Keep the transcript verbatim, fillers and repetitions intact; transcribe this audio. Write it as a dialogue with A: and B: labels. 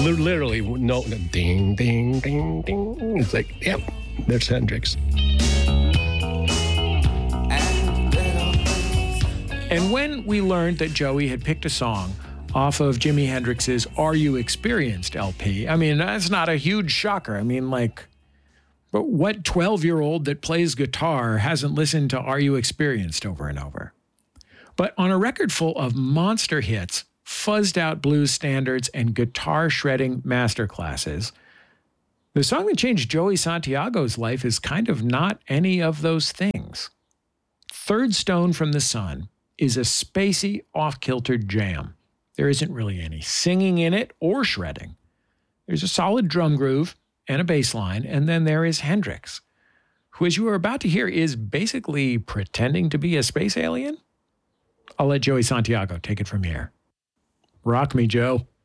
A: li- literally, no, ding, ding, ding, ding. It's like, yep, there's Hendrix.
B: And when we learned that Joey had picked a song off of Jimi Hendrix's Are You Experienced L P, I mean, that's not a huge shocker. I mean, like, but what twelve-year-old that plays guitar hasn't listened to Are You Experienced over and over? But on a record full of monster hits, fuzzed out blues standards, and guitar shredding masterclasses, the song that changed Joey Santiago's life is kind of not any of those things. Third Stone from the Sun is a spacey, off-kilter jam. There isn't really any singing in it or shredding. There's a solid drum groove and a bass line, and then there is Hendrix, who, as you are about to hear, is basically pretending to be a space alien. I'll let Joey Santiago take it from here. Rock me, Joe.